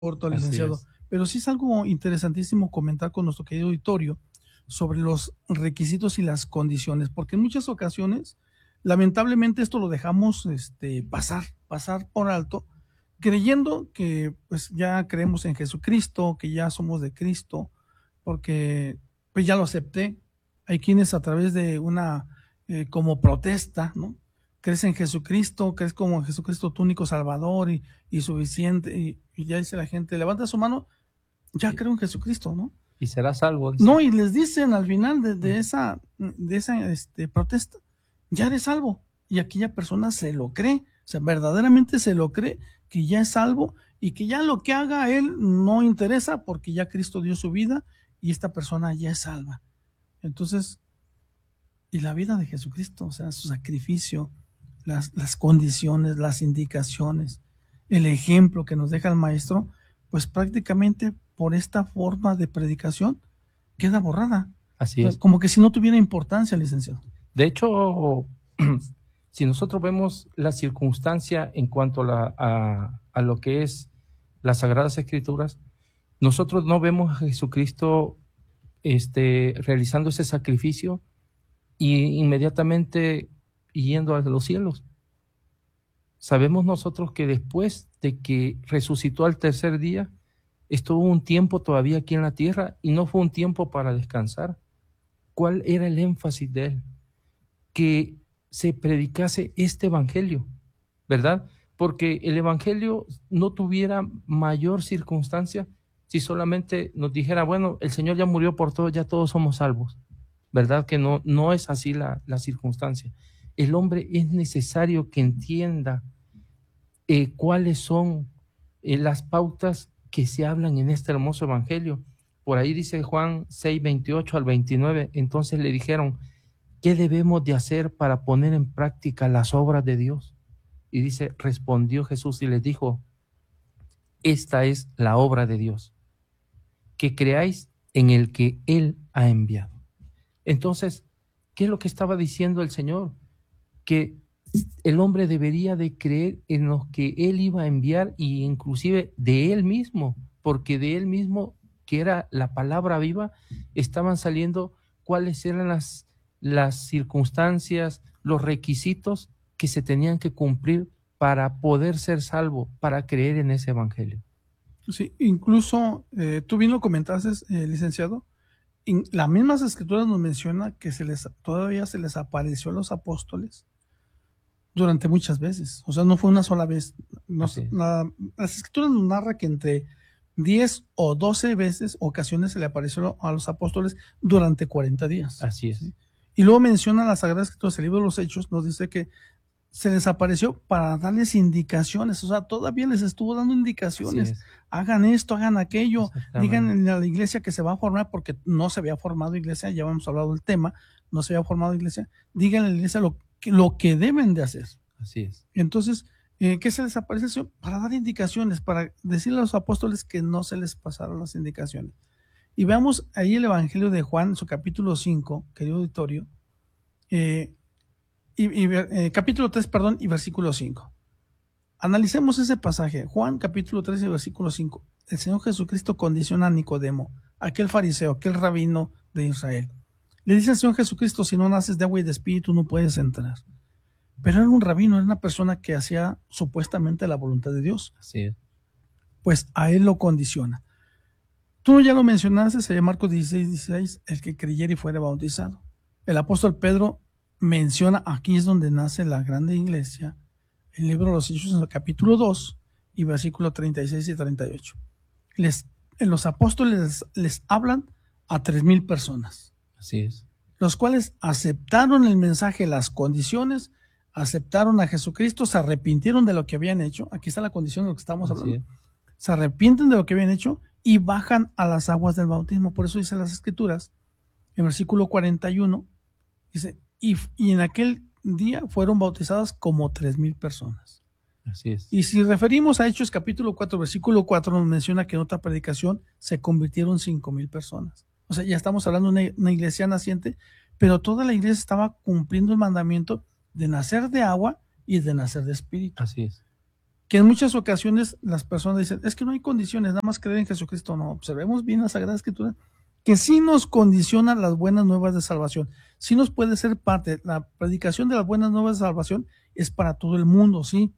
corto, Así licenciado, es. pero sí es algo interesantísimo comentar con nuestro querido auditorio sobre los requisitos y las condiciones, porque en muchas ocasiones, lamentablemente, esto lo dejamos pasar por alto, creyendo que pues ya creemos en Jesucristo, que ya somos de Cristo, porque pues ya lo acepté. Hay quienes a través de una como protesta, ¿no? Crees en Jesucristo, crees como en Jesucristo tu único Salvador y suficiente, y ya dice la gente, levanta su mano, ya creo en Jesucristo, ¿no? Y será salvo, dice. No, y les dicen al final de esa protesta, ya eres salvo. Y aquella persona se lo cree, o sea, verdaderamente se lo cree que ya es salvo y que ya lo que haga él no interesa porque ya Cristo dio su vida y esta persona ya es salva. Entonces, y la vida de Jesucristo, o sea, su sacrificio, las condiciones, las indicaciones, el ejemplo que nos deja el maestro, pues prácticamente por esta forma de predicación queda borrada. Así O es. sea, como que si no tuviera importancia, licenciado. De hecho, si nosotros vemos la circunstancia en cuanto a lo que es las Sagradas Escrituras, nosotros no vemos a Jesucristo realizando ese sacrificio y inmediatamente yendo a los cielos. Sabemos nosotros que después de que resucitó al tercer día, estuvo un tiempo todavía aquí en la tierra y no fue un tiempo para descansar. ¿Cuál era el énfasis de él? Que se predicase este evangelio, ¿verdad? Porque el evangelio no tuviera mayor circunstancia si solamente nos dijera, bueno, el Señor ya murió por todos, ya todos somos salvos, ¿verdad? Que no es así la circunstancia. El hombre es necesario que entienda cuáles son las pautas que se hablan en este hermoso evangelio. Por ahí dice Juan 6, 28 al 29, entonces le dijeron, ¿qué debemos de hacer para poner en práctica las obras de Dios? Y dice, respondió Jesús y les dijo, esta es la obra de Dios, que creáis en el que Él ha enviado. Entonces, ¿qué es lo que estaba diciendo el Señor? Que el hombre debería de creer en lo que Él iba a enviar y inclusive de Él mismo, porque de Él mismo, que era la palabra viva, estaban saliendo cuáles eran las circunstancias, los requisitos que se tenían que cumplir para poder ser salvo, para creer en ese evangelio. Sí, incluso tú bien lo comentaste, licenciado. Las mismas escrituras nos menciona que todavía se les apareció a los apóstoles durante muchas veces. O sea, no fue una sola vez. Las escrituras nos narra que entre 10 o 12 veces, ocasiones, se le apareció a los apóstoles durante 40 días. Así es. ¿Sí? Y luego menciona las Sagradas Escrituras, el libro de los Hechos, nos dice que se les apareció para darles indicaciones, o sea, todavía les estuvo dando indicaciones, hagan esto, hagan aquello, digan a la iglesia que se va a formar, porque no se había formado iglesia, ya hemos hablado del tema, no se había formado iglesia, digan a la iglesia lo que deben de hacer. Así es. Entonces, ¿qué se les apareció? Para dar indicaciones, para decirle a los apóstoles que no se les pasaron las indicaciones. Y veamos ahí el Evangelio de Juan, en su capítulo 5, querido auditorio, capítulo 3, perdón, y versículo 5. Analicemos ese pasaje. Juan, capítulo 3 y versículo 5. El Señor Jesucristo condiciona a Nicodemo, aquel fariseo, aquel rabino de Israel. Le dice al Señor Jesucristo, si no naces de agua y de espíritu no puedes entrar. Pero era un rabino, era una persona que hacía supuestamente la voluntad de Dios. Así es. Pues a él lo condiciona. Tú ya lo mencionaste, sería Marcos 16, 16, el que creyera y fuera bautizado. El apóstol Pedro menciona, aquí es donde nace la grande iglesia, el libro de los Hechos en el capítulo 2 y versículo 36 y 38. Los apóstoles les hablan a 3,000 personas. Así es. Los cuales aceptaron el mensaje, las condiciones, aceptaron a Jesucristo, se arrepintieron de lo que habían hecho. Aquí está la condición de lo que estamos hablando. Se arrepienten de lo que habían hecho y bajan a las aguas del bautismo. Por eso dice las Escrituras, en versículo 41, dice, y en aquel día fueron bautizadas como 3,000 personas. Así es. Y si referimos a Hechos capítulo 4, versículo 4, nos menciona que en otra predicación se convirtieron 5,000 personas. O sea, ya estamos hablando de una iglesia naciente, pero toda la iglesia estaba cumpliendo el mandamiento de nacer de agua y de nacer de espíritu. Así es. que en muchas ocasiones las personas dicen, es que no hay condiciones, nada más creer en Jesucristo. No, observemos bien la Sagrada Escritura, que sí nos condiciona las buenas nuevas de salvación, sí nos puede ser parte. La predicación de las buenas nuevas de salvación es para todo el mundo, sí.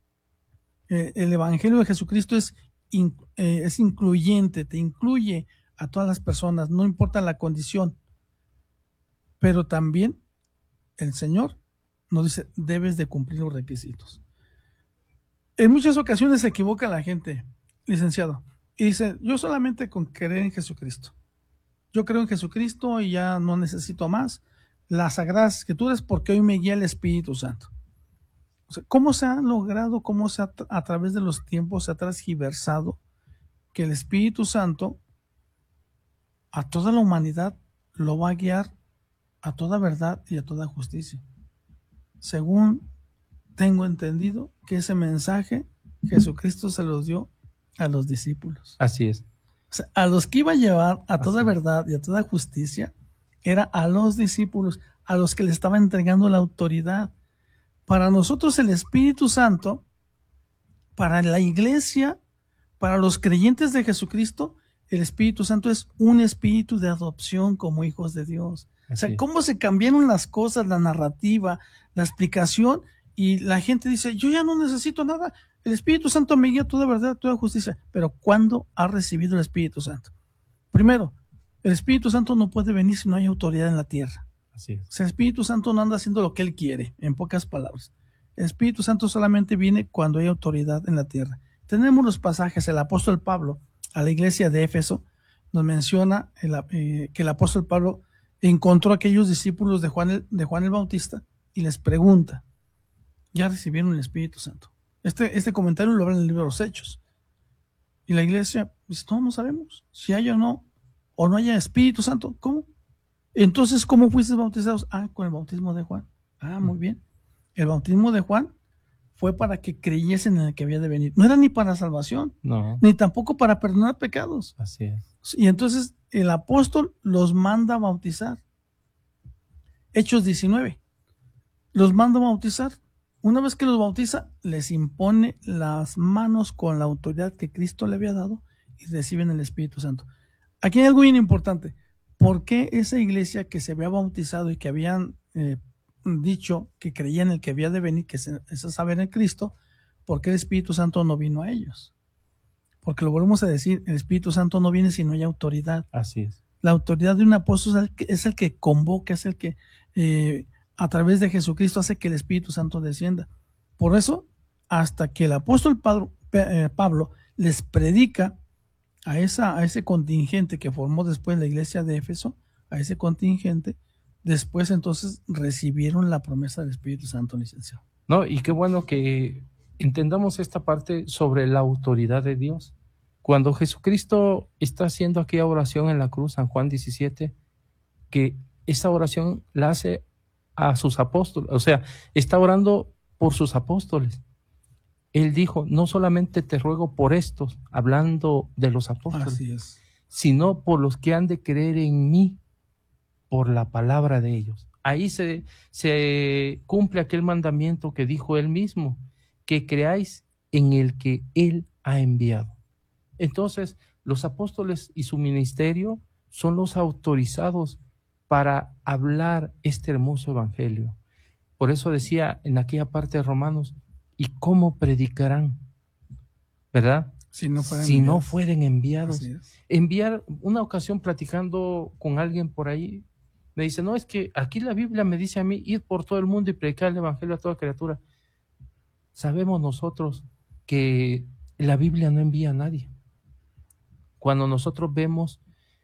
El Evangelio de Jesucristo es incluyente, te incluye a todas las personas, no importa la condición, pero también el Señor nos dice, debes de cumplir los requisitos. En muchas ocasiones se equivoca la gente, licenciado, y dice, yo solamente con creer en Jesucristo. Yo creo en Jesucristo y ya no necesito más las Sagradas Escrituras porque hoy me guía el Espíritu Santo. O sea, ¿cómo se ha logrado, a través de los tiempos se ha transgiversado que el Espíritu Santo a toda la humanidad lo va a guiar a toda verdad y a toda justicia? Según tengo entendido que ese mensaje Jesucristo se los dio a los discípulos. Así es. O sea, a los que iba a llevar a toda verdad y a toda justicia era a los discípulos, a los que le estaba entregando la autoridad. Para nosotros el Espíritu Santo, para la iglesia, para los creyentes de Jesucristo, el Espíritu Santo es un espíritu de adopción como hijos de Dios. O sea, cómo se cambiaron las cosas, la narrativa, la explicación, y la gente dice, yo ya no necesito nada, el Espíritu Santo me guía a toda verdad, a toda justicia. Pero ¿cuándo ha recibido el Espíritu Santo? Primero, el Espíritu Santo no puede venir si no hay autoridad en la tierra. Así es. O sea, el Espíritu Santo no anda haciendo lo que Él quiere, en pocas palabras. El Espíritu Santo solamente viene cuando hay autoridad en la tierra. Tenemos los pasajes, el apóstol Pablo a la iglesia de Éfeso nos menciona que el apóstol Pablo encontró a aquellos discípulos de Juan el Bautista y les pregunta, ¿ya recibieron el Espíritu Santo? Este comentario lo habla en el libro de los Hechos. Y la iglesia dice, no sabemos si hay o no haya Espíritu Santo. ¿Cómo? Entonces, ¿cómo fuiste bautizados? Con el bautismo de Juan. Muy bien. El bautismo de Juan fue para que creyesen en el que había de venir. No era ni para salvación, no, ni tampoco para perdonar pecados. Así es. Y entonces el apóstol los manda a bautizar. Hechos 19. Los manda a bautizar. Una vez que los bautiza, les impone las manos con la autoridad que Cristo le había dado y reciben el Espíritu Santo. Aquí hay algo bien importante. ¿Por qué esa iglesia que se había bautizado y que habían dicho que creían en el que había de venir, que es saber en Cristo, por qué el Espíritu Santo no vino a ellos? Porque lo volvemos a decir, el Espíritu Santo no viene si no hay autoridad. Así es. La autoridad de un apóstol es el que convoca, es el que a través de Jesucristo hace que el Espíritu Santo descienda. Por eso, hasta que el apóstol Pablo les predica a ese contingente que formó después la iglesia de Éfeso, a ese contingente, después entonces recibieron la promesa del Espíritu Santo, licenciado. No, y qué bueno que entendamos esta parte sobre la autoridad de Dios. Cuando Jesucristo está haciendo aquella oración en la cruz, San Juan 17, que esa oración la hace a sus apóstoles, o sea, está orando por sus apóstoles. Él dijo, no solamente te ruego por estos, hablando de los apóstoles, así es, sino por los que han de creer en mí, por la palabra de ellos. Ahí se cumple aquel mandamiento que dijo él mismo, que creáis en el que él ha enviado. Entonces, los apóstoles y su ministerio son los autorizados para hablar este hermoso evangelio. Por eso decía en aquella parte de Romanos, ¿y cómo predicarán? ¿Verdad? Si no fueren enviados. Enviar, una ocasión platicando con alguien por ahí, me dice, no, es que aquí la Biblia me dice a mí, ir por todo el mundo y predicar el evangelio a toda criatura. Sabemos nosotros que la Biblia no envía a nadie. Cuando nosotros vemos,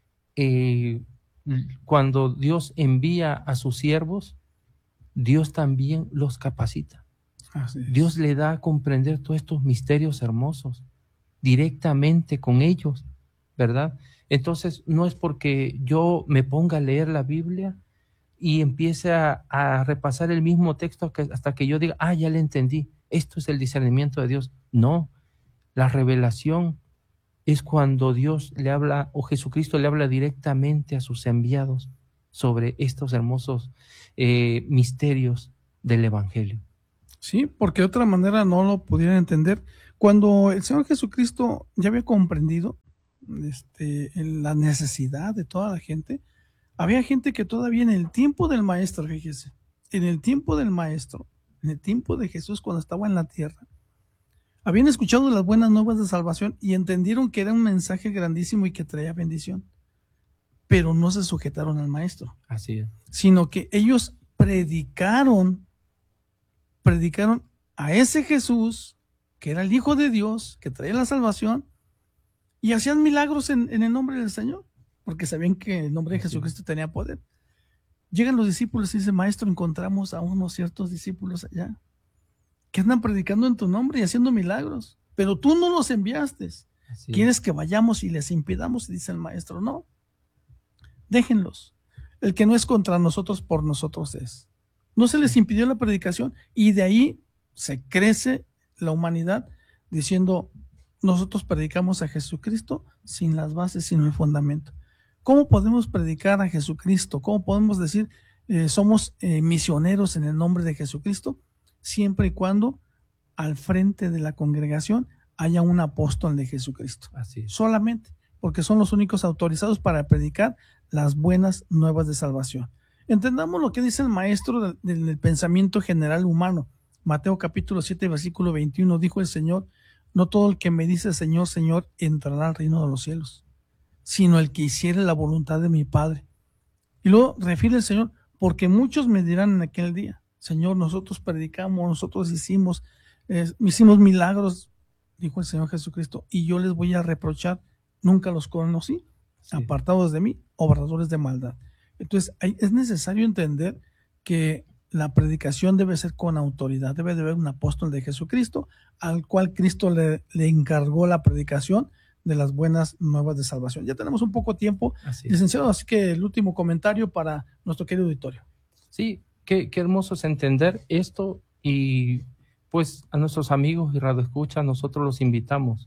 cuando Dios envía a sus siervos, Dios también los capacita. Dios le da a comprender todos estos misterios hermosos directamente con ellos, ¿verdad? Entonces, no es porque yo me ponga a leer la Biblia y empiece a repasar el mismo texto hasta que yo diga, ya le entendí, esto es el discernimiento de Dios. No, la revelación es cuando Dios le habla, o Jesucristo le habla directamente a sus enviados sobre estos hermosos misterios del Evangelio. Sí, porque de otra manera no lo pudieran entender. Cuando el Señor Jesucristo ya había comprendido la necesidad de toda la gente, había gente que todavía en el tiempo del maestro, fíjese, en el tiempo del maestro, en el tiempo de Jesús cuando estaba en la tierra, habían escuchado las buenas nuevas de salvación y entendieron que era un mensaje grandísimo y que traía bendición, pero no se sujetaron al maestro. Así es. Sino que ellos predicaron a ese Jesús, que era el Hijo de Dios, que traía la salvación, y hacían milagros en el nombre del Señor, porque sabían que el nombre de Jesucristo tenía poder. Llegan los discípulos y dicen, maestro, encontramos a unos ciertos discípulos allá, que andan predicando en tu nombre y haciendo milagros, pero tú no los enviaste. ¿Quieres que vayamos y les impidamos? Y dice el maestro, no, déjenlos. El que no es contra nosotros, por nosotros es. No se les impidió la predicación y de ahí se crece la humanidad diciendo, nosotros predicamos a Jesucristo sin las bases, sin el fundamento. ¿Cómo podemos predicar a Jesucristo? ¿Cómo podemos decir somos misioneros en el nombre de Jesucristo? Siempre y cuando al frente de la congregación haya un apóstol de Jesucristo. Así es. Solamente, porque son los únicos autorizados para predicar las buenas nuevas de salvación. Entendamos lo que dice el maestro del pensamiento general humano. Mateo capítulo 7, versículo 21, dijo el Señor, no todo el que me dice Señor, Señor, entrará al reino de los cielos, sino el que hiciere la voluntad de mi Padre. Y luego refiere el Señor, porque muchos me dirán en aquel día, Señor, nosotros predicamos, nosotros hicimos milagros, dijo el Señor Jesucristo, y yo les voy a reprochar, nunca los conocí, sí, apartados de mí, obradores de maldad. Entonces, es necesario entender que la predicación debe ser con autoridad, debe de haber un apóstol de Jesucristo, al cual Cristo le encargó la predicación de las buenas nuevas de salvación. Ya tenemos un poco tiempo, licenciado, así que el último comentario para nuestro querido auditorio. Sí, qué hermoso es entender esto y pues a nuestros amigos y radioescuchas nosotros los invitamos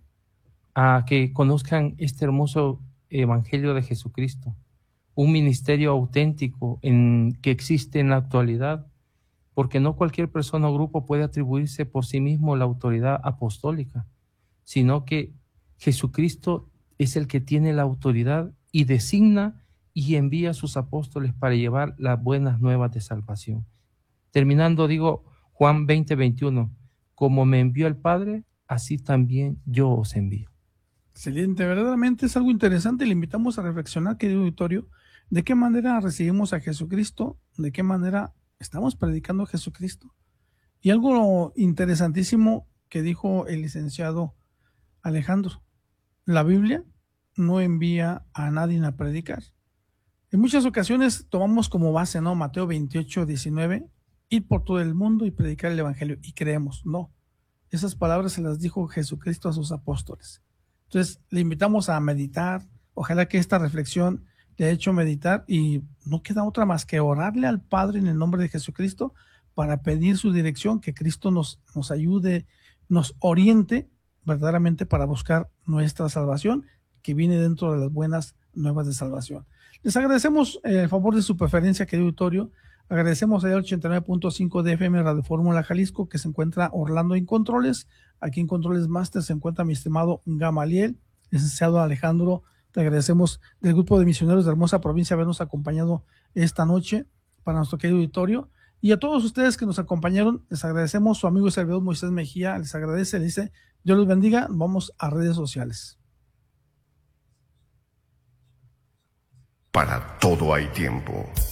a que conozcan este hermoso evangelio de Jesucristo, un ministerio auténtico que existe en la actualidad, porque no cualquier persona o grupo puede atribuirse por sí mismo la autoridad apostólica, sino que Jesucristo es el que tiene la autoridad y designa y envía a sus apóstoles para llevar las buenas nuevas de salvación. Terminando, digo, Juan 20:21, como me envió el Padre, así también yo os envío. Excelente, verdaderamente es algo interesante. Le invitamos a reflexionar, querido auditorio, de qué manera recibimos a Jesucristo, de qué manera estamos predicando a Jesucristo. Y algo interesantísimo que dijo el licenciado Alejandro, la Biblia no envía a nadie a predicar. En muchas ocasiones tomamos como base, ¿no? Mateo 28:19, ir por todo el mundo y predicar el evangelio, y creemos, no. Esas palabras se las dijo Jesucristo a sus apóstoles. Entonces, le invitamos a meditar. Ojalá que esta reflexión le haya hecho meditar y no queda otra más que orarle al Padre en el nombre de Jesucristo para pedir su dirección, que Cristo nos ayude, nos oriente verdaderamente para buscar nuestra salvación, que viene dentro de las buenas nuevas de salvación. Les agradecemos el favor de su preferencia, querido auditorio. Agradecemos al 89.5 de FM Radio Fórmula Jalisco, que se encuentra Orlando en Controles. Aquí en Controles Master se encuentra mi estimado Gamaliel, licenciado Alejandro. Te agradecemos del grupo de misioneros de hermosa provincia habernos acompañado esta noche para nuestro querido auditorio. Y a todos ustedes que nos acompañaron, les agradecemos. Su amigo y servidor Moisés Mejía les agradece, le dice, Dios los bendiga. Vamos a redes sociales. Para todo hay tiempo